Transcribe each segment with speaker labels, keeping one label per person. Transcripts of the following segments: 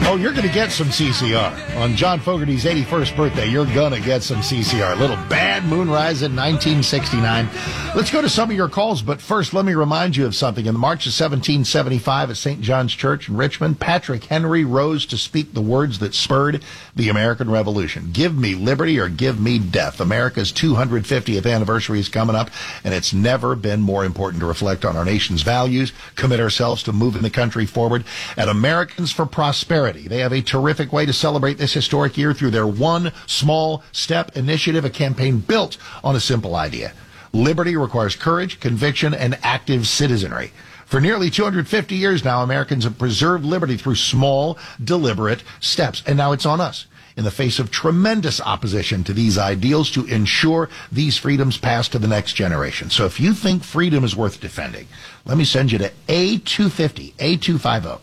Speaker 1: Oh, you're going to get some CCR. On John Fogerty's 81st birthday, you're going to get some CCR. Little Bad Moonrise in 1969. Let's go to some of your calls, but first let me remind you of something. In March of 1775 at St. John's Church in Richmond, Patrick Henry rose to speak the words that spurred the American Revolution. Give me liberty or give me death. America's 250th anniversary is coming up, and it's never been more important to reflect on our nation's values, commit ourselves to moving the country forward. At Americans for Prosperity, they have a terrific way to celebrate this historic year through their One Small Step initiative, a campaign built on a simple idea. Liberty requires courage, conviction, and active citizenry. For nearly 250 years now, Americans have preserved liberty through small, deliberate steps. And now it's on us, in the face of tremendous opposition to these ideals, to ensure these freedoms pass to the next generation. So if you think freedom is worth defending, let me send you to A250, A250.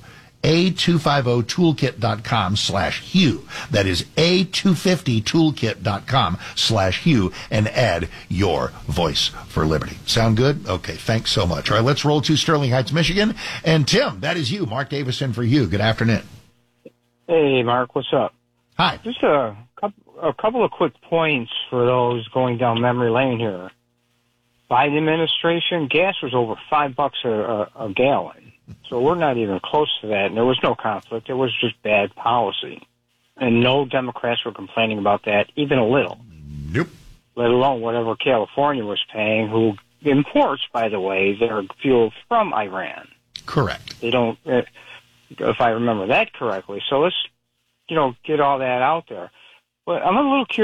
Speaker 1: A250toolkit.com/Hugh. That is A250toolkit.com/Hugh, and add your voice for liberty. Sound good? Okay, thanks so much. All right, let's roll to Sterling Heights, Michigan. And Tim, that is you. Mark Davison for you. Good afternoon.
Speaker 2: Hey, Mark, what's up?
Speaker 1: Hi.
Speaker 2: Just a couple of quick points for those going down memory lane here. Biden administration, gas was over $5 a gallon. So we're not even close to that, and there was no conflict. It was just bad policy. And no Democrats were complaining about that, even a little.
Speaker 1: Nope.
Speaker 2: Let alone whatever California was paying, who imports, by the way, their fuel from Iran.
Speaker 1: Correct.
Speaker 2: They don't, if I remember that correctly. So let's, get all that out there. But I'm a little curious.